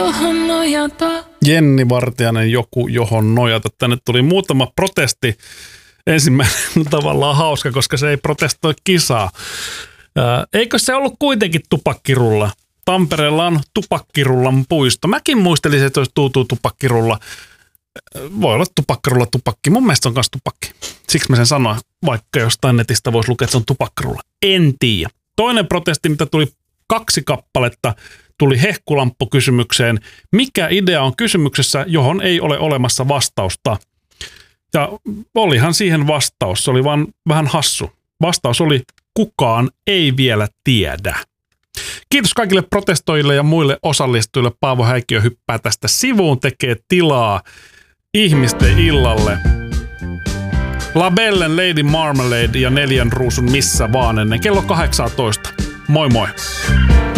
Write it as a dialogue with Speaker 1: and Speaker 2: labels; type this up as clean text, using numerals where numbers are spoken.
Speaker 1: johon nojata.
Speaker 2: Jenni Vartiainen, joku johon nojata. Tänne tuli muutama protesti. Ensimmäinen tavallaan hauska, koska se ei protestoi kisaa. Eikö se ollut kuitenkin tupakkirulla? Tampereella on tupakkirullan puisto. Mäkin muistelin, että olisi tupakkirulla. Voi olla tupakki. Mun mielestä se on myös tupakki. Siksi mä sen sanoin, vaikka jostain netistä voisi lukea, että se on tupakkirulla. En tiedä. Toinen protesti, mitä tuli 2 kappaletta, tuli hehkulamppu-kysymykseen. Mikä idea on kysymyksessä, johon ei ole olemassa vastausta? Ja olihan siihen vastaus. Se oli vaan vähän hassu. Vastaus oli, kukaan ei vielä tiedä. Kiitos kaikille protestoijille ja muille osallistujille. Paavo Häikiö hyppää tästä sivuun, tekee tilaa ihmisten illalle. Labellen Lady Marmalade ja 4 ruusun missä vaan ennen kello 18. Moi moi!